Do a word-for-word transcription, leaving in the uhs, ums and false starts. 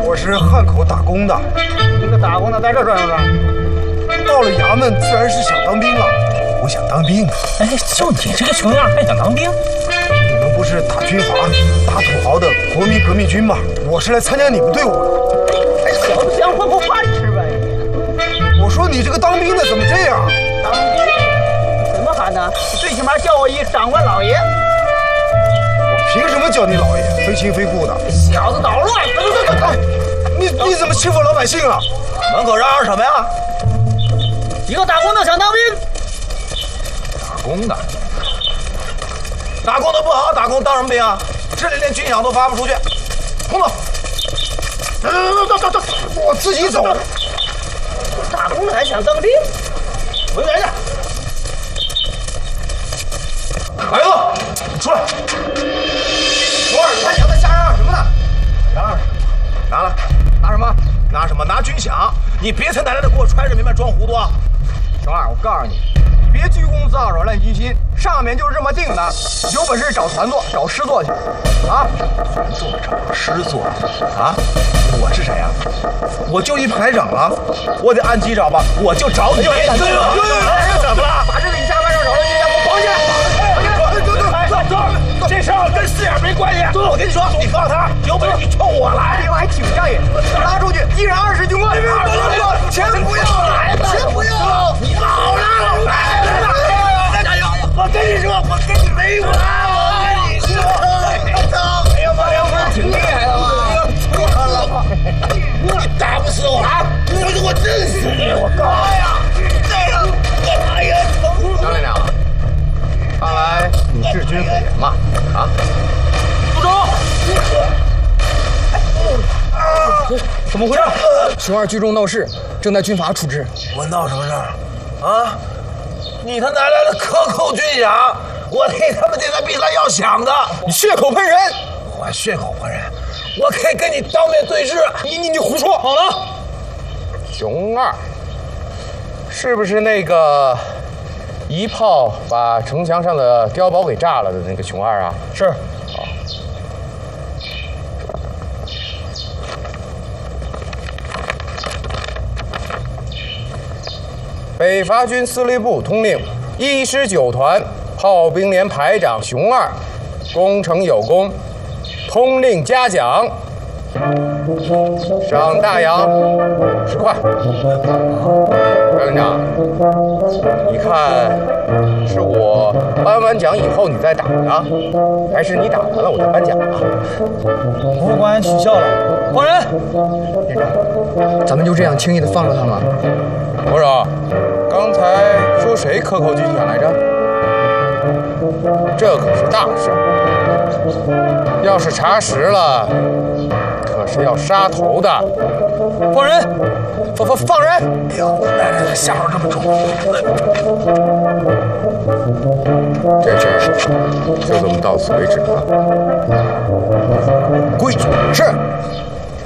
我是汉口打工的。 一个打工的在这转悠转， 到了衙门，自然是想当兵了。我想当兵。 哎，就你这个穷样还想当兵？ 你们不是打军阀、打土豪的国民革命军吗？我是来参加你们队伍的。 哎，小子想混口饭吃呗。 我说你这个当兵的怎么这样？ 当兵？怎么喊呢？最起码叫我一长官老爷。 我凭什么叫你老爷？非亲非故的。 小子捣乱！走走走走！ 你你怎么欺负老百姓啊？ 门口嚷嚷什么呀？ 一个打工的想当兵。 打工的，打工的不好好打工，当什么兵啊？这里连军饷都发不出去。空走！ 走走走走走，我自己走。 打工的还想当兵？回来的。 来了，你出来！ 熊二，你看你在瞎嚷嚷什么呢？ 嚷嚷什么？拿来，拿什么？拿什么？拿军饷！你别在奶奶的给我揣着明白装糊涂啊！ 熊二，我告诉你，你别居功自傲，扰乱军心，上面就是这么定的。有本事找团做，找师做去，啊！ 团做找师做啊！我是谁呀、啊？我就一排长啊！我得按机找吧，我就找你。哎，怎么了？ 把这里下班上扰乱军心，给我绑起来！ 走走，这事儿跟四眼没关系。走走，我跟你说，你放他，有本事你冲我来！ 另外还挺仗义，拉出去一人二十军官。 钱不要了，钱不要了！你老了，老来了！我跟你说，我跟你没完！我跟你说，哎呀妈呀，不是挺厉害的吗？错了，你打不死我啊！我我真死你！我告诉你，这个，哎呀， 张连长，看来你治军很严嘛？啊？ 副总， 怎么回事？熊二聚众闹事，正在军阀处置。 我闹什么事儿？啊？你他奶奶的克扣军饷，我替他们这个比他要响的。 你血口喷人！ 我血口喷人，我可以跟你当面对质。 你你你胡说！好了，熊二，是不是那个一炮把城墙上的碉堡给炸了的那个熊二啊？ 是。 好。北伐军司令部通令一师九团炮兵连排长熊二，攻城有功，通令嘉奖，赏大洋十块。张连长，你看是我颁完奖以后你再打呢，还是你打完了我再颁奖啊？ 不管取消了，换人。 连长，咱们就这样轻易的放了他吗？国手，刚才说谁克扣军饷来着？这可是大事，要是查实了，可是要杀头的。放人！放放放人！ 哎呦，奶奶的下手这么重， 这事儿就这么到此为止了。 规矩是。